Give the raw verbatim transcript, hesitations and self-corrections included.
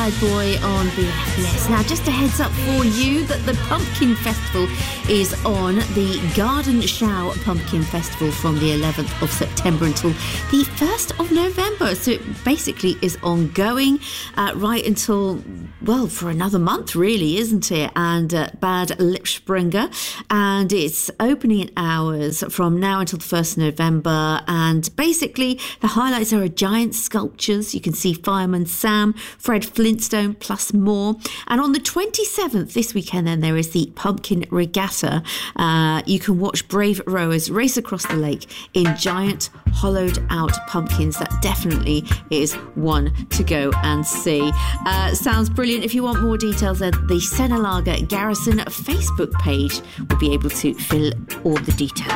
Bad Boy on B F Bliss. Now, just a heads up for you that the Pumpkin Festival is on, the Garden Show Pumpkin Festival, from the eleventh of September until the first of November. So it basically is ongoing uh, right until, well, for another month, really, isn't it? And uh, Bad Lipspringer. And it's opening hours from now until the first of November. And basically, the highlights are giant sculptures. You can see Fireman Sam, Fred Flintstone, plus more. And on the twenty-seventh, this weekend, then, there is the Pumpkin Regatta. Uh, you can watch brave rowers race across the lake in giant hollowed out pumpkins. That definitely is one to go and see. Uh, sounds brilliant. If you want more details, uh, the Senalaga Garrison Facebook page will be able to fill all the details.